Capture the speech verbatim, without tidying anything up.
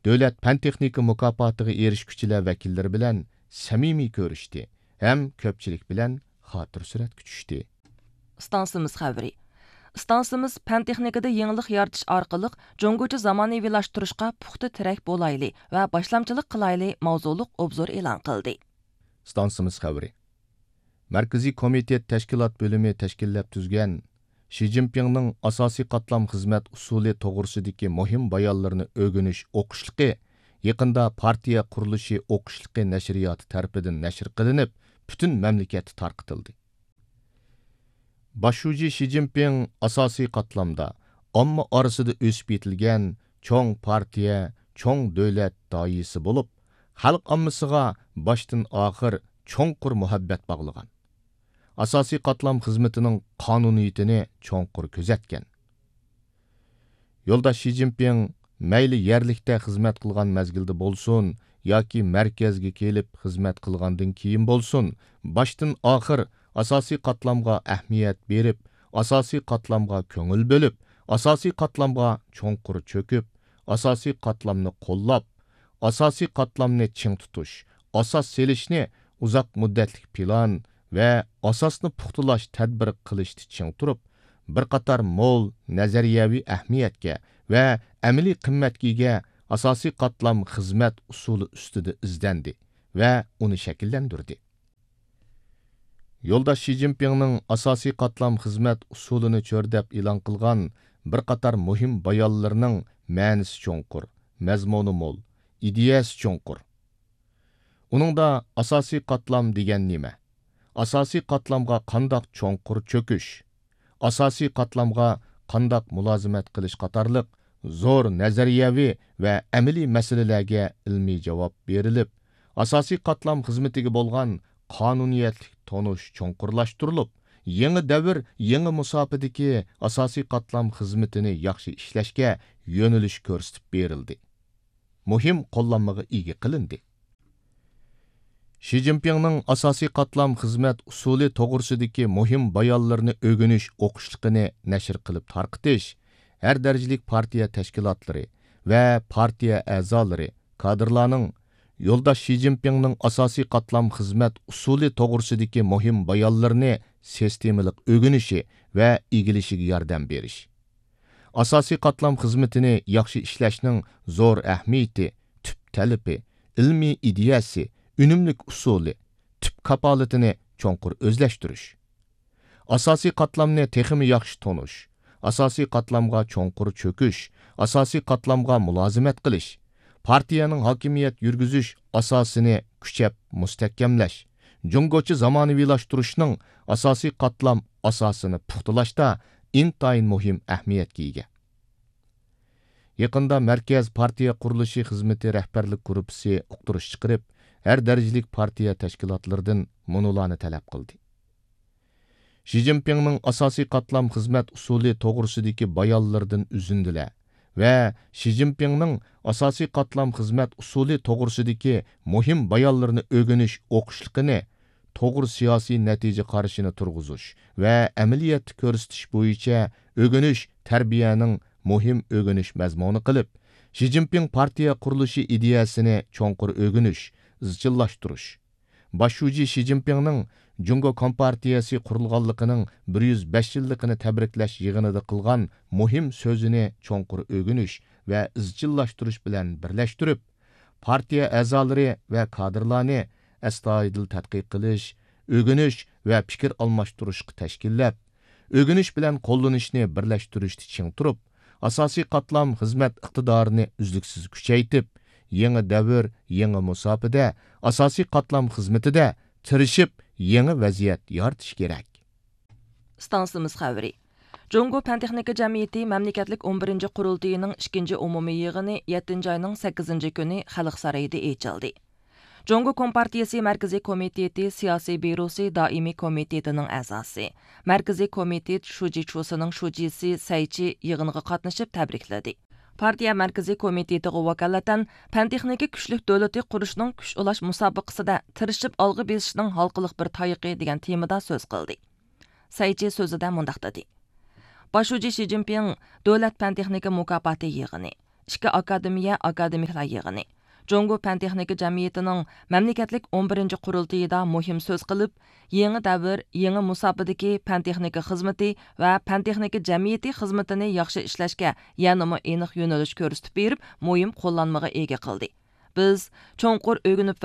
Davlat fan-texnika mukofotiga erishguchilar vakillari bilan samimiy ko'rishdi ham ko'pchilik bilan xotir surat kutishdi. Stansimiz xabari. Stansimiz fan-texnikada yangilik yaratish orqali Jungocha zamonaviylashtırishga puxta tirak bo'layli va boshlamchilik qilayli mavzuliq obzor e'lon qildi. Stansimiz xabari. Markaziy komitet tashkilot bo'limi tashkillab tuzgan Xi Jinpingning asosiy qatlam xizmat usuli to'g'risidagi muhim bayonlarni o'rganish o'qishligi yaqinda partiya qurilishi o'qishligi nashriyoti tarafidan nashr qilinib, butun mamlakatda tarqatildi. Başuji Xi Jinping asosiy qatlamda omma orasida o'sib yetilgan cho'ng partiya, cho'ng davlat doyisi bo'lib, xalq ommasiga boshdan oxir cho'nqur muhabbat bog'lagan. Asosiy qatlam xizmatining qonuniyatini cho'nqur kuzatgan. Yo'ldosh Xi Jinping mayli yerlikda xizmat qilgan mazgilda bo'lsin yoki markazga kelib xizmat qilgandan keyin bo'lsin, boshdan oxir asosiy qatlamga ahamiyat berib, asosiy qatlamga ko'ngil bo'lib, asosiy qatlamga cho'nqur cho'kib, asosiy qatlamni qo'llab, asosiy qatlamni ching tutish, asos selishni uzoq muddatli plan va asosni puxtalash tadbir qilishni ching turib, bir qator mo'l nazariyaviy ahamiyatga va amaliy qimmatga ega asosiy qatlam xizmat usuli ustida izlandi va uni shakllantirdi. Yo'ldosh Xi Jinpingning asosiy qatlam xizmat usulini cho'rdab e'lon qilgan bir qator muhim bayonlarning ma'nisi cho'nqur, mazmuni mo'l, ideyasi cho'nqur. Uningda asosiy qatlam degan nima? Asosiy qatlamga qandoq cho'nqur cho'kish, asosiy qatlamga qandoq mulozimat qilish qatorliq zo'r nazariyaviy va amaliy masalalarga ilmiy javob berilib, asosiy qatlam xizmatiga bo'lgan qonuniyatlik tonush cho'nqurlashtirilib, yangi davr, yangi musofadagi asosiy qatlam xizmatini yaxshi ishlashga yo'nalish ko'rsatib berildi. Muhim qo'llanmaga ega qilindi. Xi Jinpingning asosiy qatlam xizmat usuli to'g'risidagi muhim bayonlarni o'rganish o'qishligini nashr qilib tarqitish har darajalik partiya tashkilotlari va partiya a'zolari, kadrlarning Yo'ldosh Xi Jinpingning asosiy qatlam xizmat usuli to'g'risidagi muhim bayonlarni sistemalik o'rganishi va egilishiga yordam berish. Asosiy qatlam xizmatini yaxshi ishlashning zo'r ahamiyati, tüp talabi, ilmiy ideyasi, unumlik usuli, tüp kapolatini cho'nqur o'zlashtirish. Asosiy qatlamni texmi yaxshi tonish, asosiy qatlamga cho'nqur cho'kish, asosiy qatlamga mulozimat qilish, partiyaning hokimiyat yurgizish asosini kuchab mustahkamlash, Jungocha zamonaviylashtirishning asosiy qatlam asosini puxtalashda intayin muhim ahamiyatga ega. Yaqinda Markaz partiya qurilishi xizmati rahbarlik guruhi uqtirish chiqarib, har darajalik partiya tashkilotlaridan munolarni talab qildi. Xi Jinpingning asosiy qatlam xizmat usuli to'g'risidagi bayonlardan uzindilar va Xi Jinpingning asosiy qatlam xizmat usuli to'g'risidagi muhim bayonlarni o'rganish o'qishligini to'g'ri siyosiy natija qarashini turg'izish va amaliyotda ko'rsatish bo'yicha o'rganish tarbiyaning muhim o'rganish mazmuni qilib, Xi Jinping partiya qurilishi ideyasini cho'nqur o'rganish, izchillashtirish. Başuji Xi Jinpingning Jungo Kompartiyasi qurilganligining bir yuz besh yilligini tabriklash yig'inida qilgan muhim so'zini cho'nqur o'rganish va izchillashtirish bilan birlashtirib, partiya a'zolari va kadrlarni astoydil tadqiq qilish, o'rganish va fikr almashtirishga tashkillab, o'rganish bilan qo'llanishni birlashtirishni ching turib, asosiy qatlam xizmat iqtidorini uzluksiz kuchaytib, yangi davr, yangi musofada, asosiy qatlam xizmatida tirishib, yangi vaziyat yaratish kerak. Stansimiz xabari. Jungo Fan-texnika jamiyati mamlakatlik o'n birinchi qurultayining ikkinchi umumiy yig'ini yettinchi oyning sakkizinchi kuni Xalq saroyida ochildi. Jungo Kompartiyasi Markaziy komiteti siyosiy byurosi doimiy komitetining a'zosi, Markaziy komitet shujichusining shujisi Saychi yig'inga qatnashib tabrikladi. Partiya Markaziy komitetiga vakolatan fan-texnika kuchlik davlati qurishning kuch ulash musobaqasida tirishib olg'i besishning halqiliq bir tayiqi degan temada so'z qildi. Saychi so'zida mundaq dedi. Başuji Xi Jinping davlat fan-texnika mukofoti yig'ini ikki akademiya akademiklar yig'ini. Жоңго Пән Техника Жәмиетінің мәмлекетлік он бірінші құрылтайыда мұхим сөз қылып, еңі дәвір, еңі мұсапыдығы пән техника қызметі вә пән техника жәмиеті қызметіні яқшы ішләшке, янымы еніқ yöneliş көрістіп беріп, мұйым қолланмаға еге қылды. Biz çoğunqur ögünüp